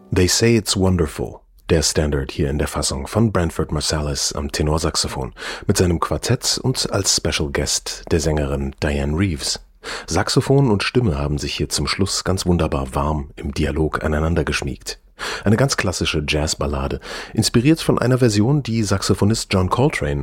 They Say It's Wonderful, der Standard hier in der Fassung von Branford Marsalis am Tenorsaxophon mit seinem Quartett und als Special Guest der Sängerin Dianne Reeves. Saxophon und Stimme haben sich hier zum Schluss ganz wunderbar warm im Dialog aneinander geschmiegt. Eine ganz klassische Jazzballade, inspiriert von einer Version, die Saxophonist John Coltrane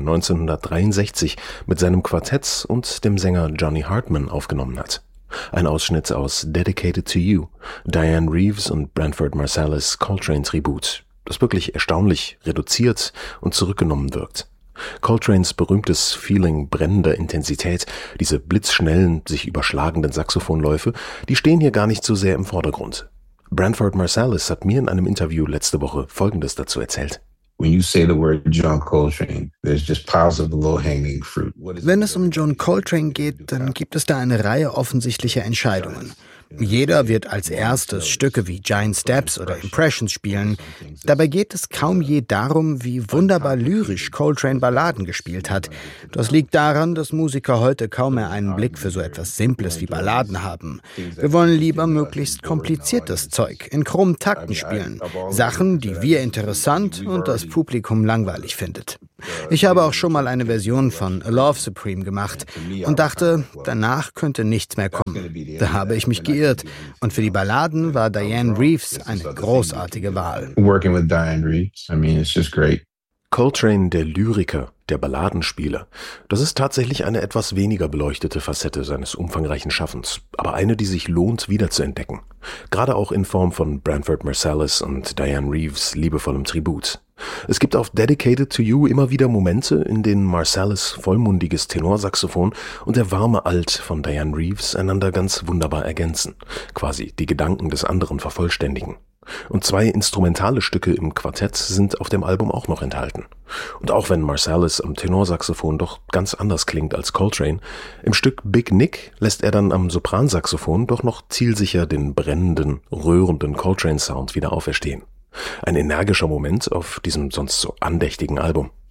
1963 mit seinem Quartett und dem Sänger Johnny Hartman aufgenommen hat. Ein Ausschnitt aus Dedicated to You, Dianne Reeves und Branford Marsalis Coltrane-Tribut, das wirklich erstaunlich reduziert und zurückgenommen wirkt. Coltranes berühmtes Feeling brennender Intensität, diese blitzschnellen, sich überschlagenden Saxophonläufe, die stehen hier gar nicht so sehr im Vordergrund. Branford Marsalis hat mir in einem Interview letzte Woche Folgendes dazu erzählt. When you say the word John Coltrane, there's just piles of low-hanging fruit. Wenn es um John Coltrane geht, dann gibt es da eine Reihe offensichtlicher Entscheidungen. Jeder wird als erstes Stücke wie Giant Steps oder Impressions spielen. Dabei geht es kaum je darum, wie wunderbar lyrisch Coltrane Balladen gespielt hat. Das liegt daran, dass Musiker heute kaum mehr einen Blick für so etwas Simples wie Balladen haben. Wir wollen lieber möglichst kompliziertes Zeug in krummen Takten spielen. Sachen, die wir interessant und das Publikum langweilig findet. Ich habe auch schon mal eine Version von A Love Supreme gemacht und dachte, danach könnte nichts mehr kommen. Da habe ich mich geirrt und für die Balladen war Dianne Reeves eine großartige Wahl. Working with Dianne Reeves, it's just great. Coltrane, der Lyriker, der Balladenspieler, das ist tatsächlich eine etwas weniger beleuchtete Facette seines umfangreichen Schaffens, aber eine, die sich lohnt, wiederzuentdecken. Gerade auch in Form von Branford Marsalis und Dianne Reeves liebevollem Tribut. Es gibt auf Dedicated to You immer wieder Momente, in denen Marsalis vollmundiges Tenorsaxophon und der warme Alt von Dianne Reeves einander ganz wunderbar ergänzen, quasi die Gedanken des anderen vervollständigen. Und 2 instrumentale Stücke im Quartett sind auf dem Album auch noch enthalten. Und auch wenn Marsalis am Tenorsaxophon doch ganz anders klingt als Coltrane, im Stück Big Nick lässt er dann am Sopransaxophon doch noch zielsicher den brennenden, rührenden Coltrane-Sound wieder auferstehen. Ein energischer Moment auf diesem sonst so andächtigen Album.